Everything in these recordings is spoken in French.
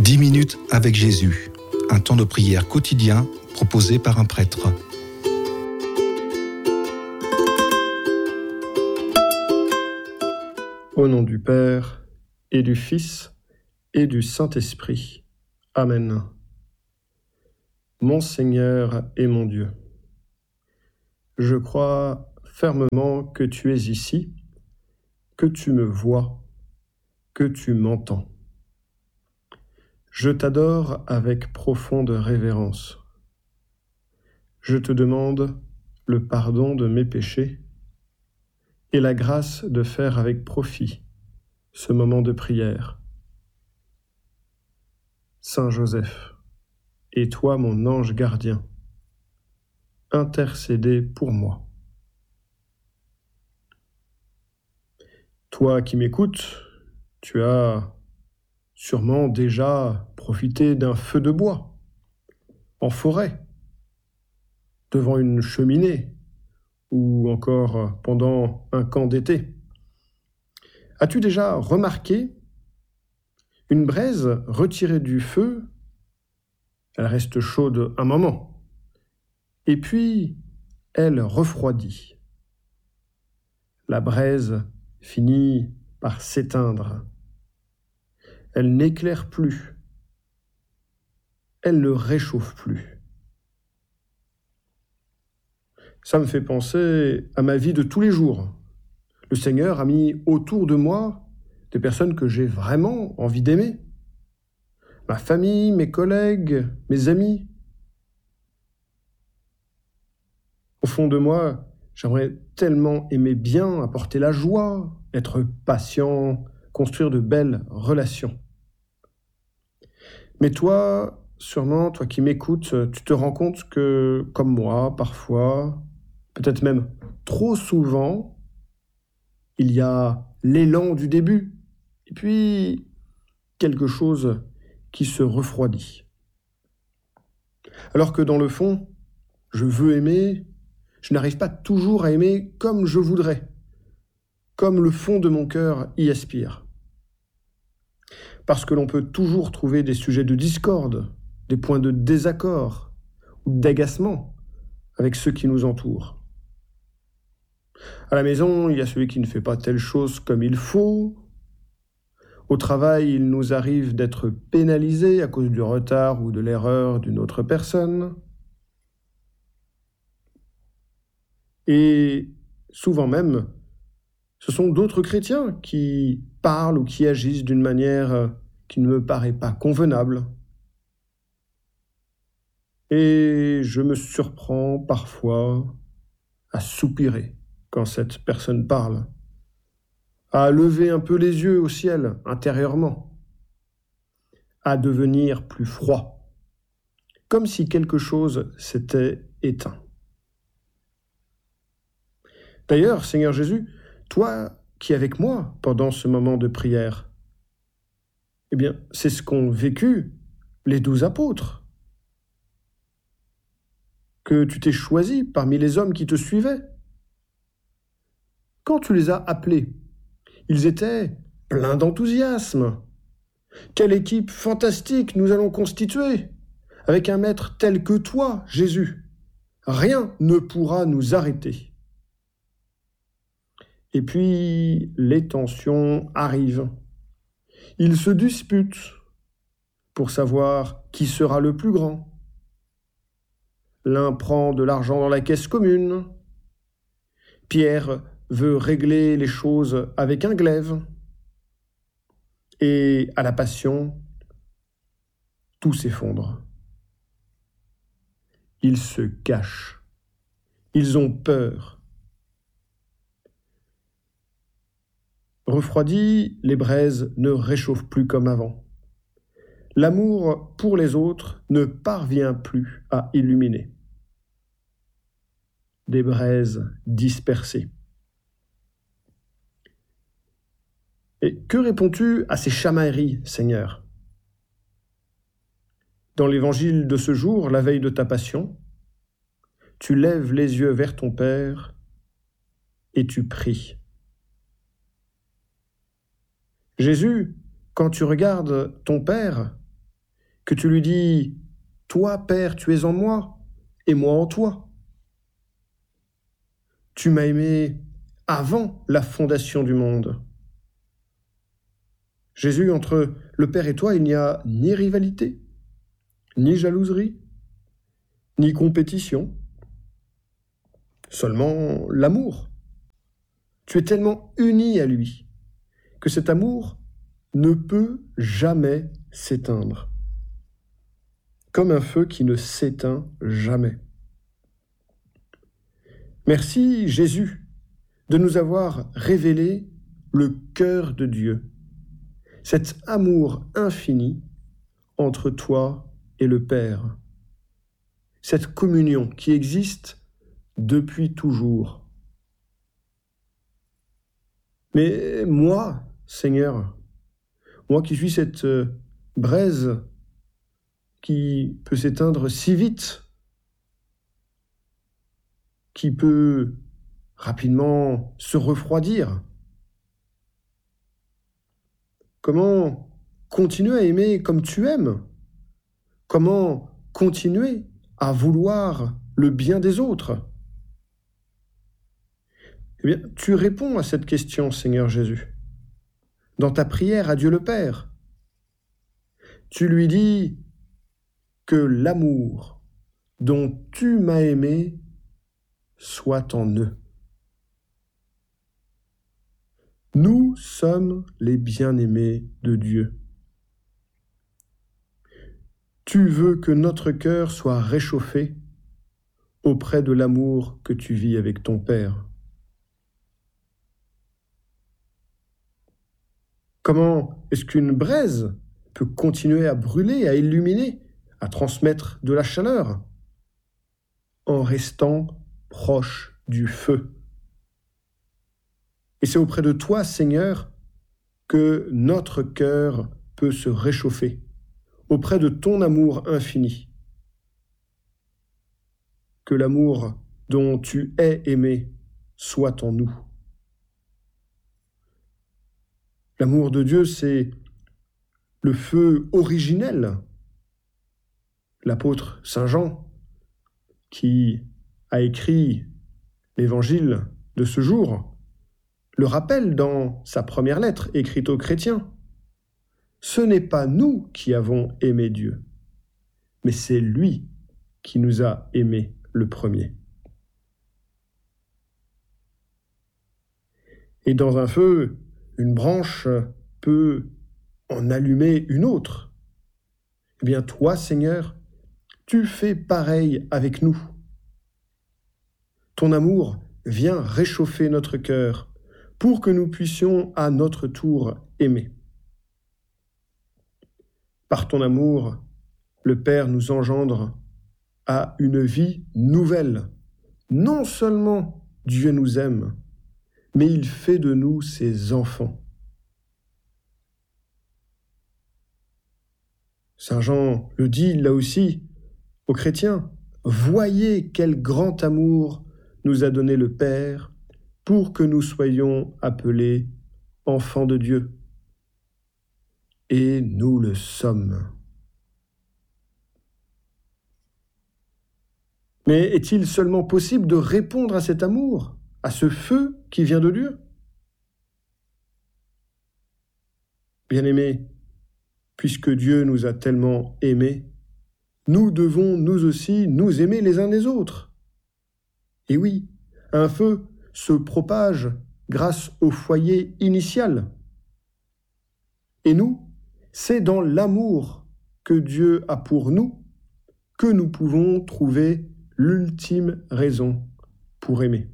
10 minutes avec Jésus, un temps de prière quotidien proposé par un prêtre. Au nom du Père, et du Fils, et du Saint-Esprit. Amen. Mon Seigneur et mon Dieu, je crois fermement que tu es ici, que tu me vois, que tu m'entends. Je t'adore avec profonde révérence. Je te demande le pardon de mes péchés et la grâce de faire avec profit ce moment de prière. Saint Joseph, et toi mon ange gardien, intercédez pour moi. Toi qui m'écoutes, tu as sûrement déjà profité d'un feu de bois, en forêt, devant une cheminée, ou encore pendant un camp d'été. As-tu déjà remarqué une braise retirée du feu? Elle reste chaude un moment, et puis elle refroidit. La braise finit par s'éteindre. Elle n'éclaire plus. Elle ne réchauffe plus. Ça me fait penser à ma vie de tous les jours. Le Seigneur a mis autour de moi des personnes que j'ai vraiment envie d'aimer. Ma famille, mes collègues, mes amis. Au fond de moi, j'aimerais tellement aimer bien, apporter la joie, être patient, construire de belles relations. Mais toi, sûrement, toi qui m'écoutes, tu te rends compte que, comme moi, parfois, peut-être même trop souvent, il y a l'élan du début, et puis quelque chose qui se refroidit. Alors que dans le fond, je veux aimer, je n'arrive pas toujours à aimer comme je voudrais, comme le fond de mon cœur y aspire. Parce que l'on peut toujours trouver des sujets de discorde, des points de désaccord ou d'agacement avec ceux qui nous entourent. À la maison, il y a celui qui ne fait pas telle chose comme il faut. Au travail, il nous arrive d'être pénalisés à cause du retard ou de l'erreur d'une autre personne. Et souvent même, ce sont d'autres chrétiens qui parlent ou qui agissent d'une manière qui ne me paraît pas convenable. Et je me surprends parfois à soupirer quand cette personne parle, à lever un peu les yeux au ciel intérieurement, à devenir plus froid, comme si quelque chose s'était éteint. D'ailleurs, Seigneur Jésus, toi qui es avec moi pendant ce moment de prière, eh bien, c'est ce qu'ont vécu les 12 apôtres. Que tu t'es choisi parmi les hommes qui te suivaient. Quand tu les as appelés, ils étaient pleins d'enthousiasme. Quelle équipe fantastique nous allons constituer, avec un maître tel que toi, Jésus. Rien ne pourra nous arrêter. Et puis, les tensions arrivent. Ils se disputent pour savoir qui sera le plus grand. L'un prend de l'argent dans la caisse commune. Pierre veut régler les choses avec un glaive. Et à la passion, tout s'effondre. Ils se cachent. Ils ont peur. Refroidis, les braises ne réchauffent plus comme avant. L'amour pour les autres ne parvient plus à illuminer. Des braises dispersées. Et que réponds-tu à ces chamailleries, Seigneur? Dans l'évangile de ce jour, la veille de ta passion, tu lèves les yeux vers ton Père et tu pries. Jésus, quand tu regardes ton Père, que tu lui dis « Toi, Père, tu es en moi, et moi en toi ». Tu m'as aimé avant la fondation du monde. Jésus, entre le Père et toi, il n'y a ni rivalité, ni jalouserie, ni compétition, seulement l'amour. Tu es tellement uni à lui que cet amour ne peut jamais s'éteindre, comme un feu qui ne s'éteint jamais. Merci Jésus de nous avoir révélé le cœur de Dieu, cet amour infini entre toi et le Père, cette communion qui existe depuis toujours. Mais moi, Seigneur, moi qui suis cette braise qui peut s'éteindre si vite, qui peut rapidement se refroidir, comment continuer à aimer comme tu aimes? Comment continuer à vouloir le bien des autres? Eh bien, tu réponds à cette question, Seigneur Jésus, dans ta prière à Dieu le Père. Tu lui dis que l'amour dont tu m'as aimé soit en eux. Nous sommes les bien-aimés de Dieu. Tu veux que notre cœur soit réchauffé auprès de l'amour que tu vis avec ton Père. Comment est-ce qu'une braise peut continuer à brûler, à illuminer, à transmettre de la chaleur? En restant proche du feu. Et c'est auprès de toi, Seigneur, que notre cœur peut se réchauffer, auprès de ton amour infini. Que l'amour dont tu es aimé soit en nous. L'amour de Dieu, c'est le feu originel. L'apôtre Saint Jean, qui a écrit l'évangile de ce jour, le rappelle dans sa première lettre écrite aux chrétiens. Ce n'est pas nous qui avons aimé Dieu, mais c'est lui qui nous a aimés le premier. Et dans un feu, une branche peut en allumer une autre. Eh bien, toi, Seigneur, tu fais pareil avec nous. Ton amour vient réchauffer notre cœur pour que nous puissions à notre tour aimer. Par ton amour, le Père nous engendre à une vie nouvelle. Non seulement Dieu nous aime, mais il fait de nous ses enfants. Saint Jean le dit là aussi aux chrétiens, « Voyez quel grand amour nous a donné le Père pour que nous soyons appelés enfants de Dieu. » Et nous le sommes. Mais est-il seulement possible de répondre à cet amour, à ce feu qui vient de Dieu? Bien-aimés, puisque Dieu nous a tellement aimés, nous devons nous aussi nous aimer les uns les autres. Et oui, un feu se propage grâce au foyer initial. Et nous, c'est dans l'amour que Dieu a pour nous que nous pouvons trouver l'ultime raison pour aimer.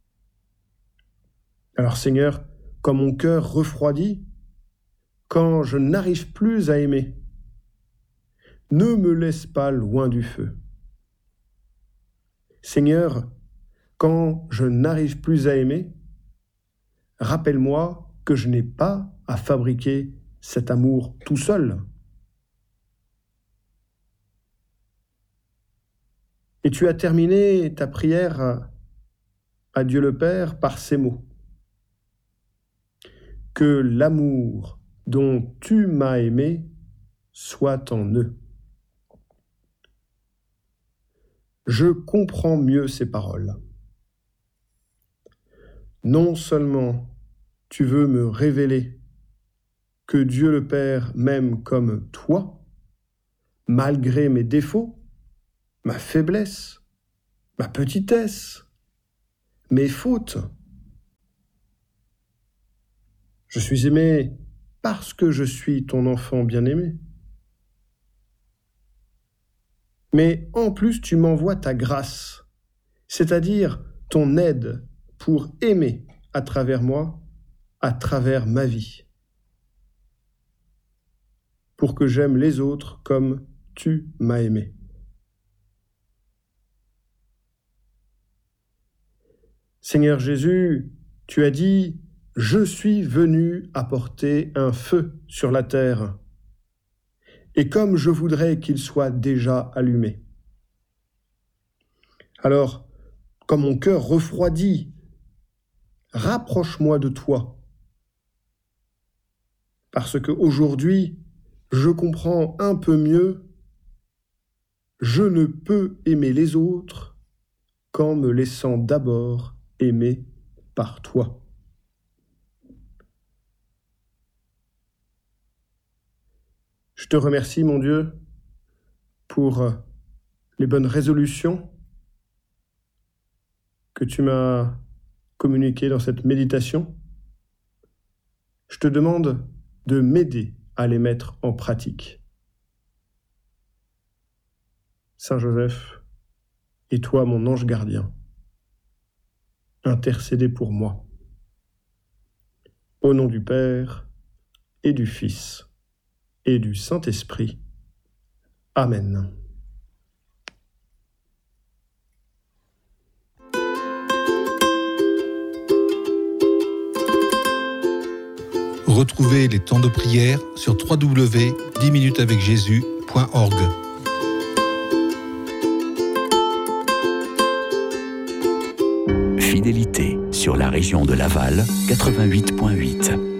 Alors Seigneur, quand mon cœur refroidit, quand je n'arrive plus à aimer, ne me laisse pas loin du feu. Seigneur, quand je n'arrive plus à aimer, rappelle-moi que je n'ai pas à fabriquer cet amour tout seul. Et tu as terminé ta prière à Dieu le Père par ces mots. Que l'amour dont tu m'as aimé soit en eux. je comprends mieux ces paroles. Non seulement tu veux me révéler que Dieu le Père m'aime comme toi, malgré mes défauts, ma faiblesse, ma petitesse, mes fautes. Je suis aimé parce que je suis ton enfant bien-aimé. Mais en plus, tu m'envoies ta grâce, c'est-à-dire ton aide pour aimer à travers moi, à travers ma vie, pour que j'aime les autres comme tu m'as aimé. Seigneur Jésus, tu as dit « Je suis venu apporter un feu sur la terre, et comme je voudrais qu'il soit déjà allumé. » Alors, quand mon cœur refroidit, rapproche-moi de toi, parce qu'aujourd'hui, je comprends un peu mieux, je ne peux aimer les autres qu'en me laissant d'abord aimer par toi. Je te remercie, mon Dieu, pour les bonnes résolutions que tu m'as communiquées dans cette méditation. Je te demande de m'aider à les mettre en pratique. Saint Joseph, et toi, mon ange gardien, intercédez pour moi. Au nom du Père, et du Fils, et du Saint-Esprit. Amen. Retrouvez les temps de prière sur www.10minutesavecjésus.org. Fidélité sur la région de Laval, 88.8.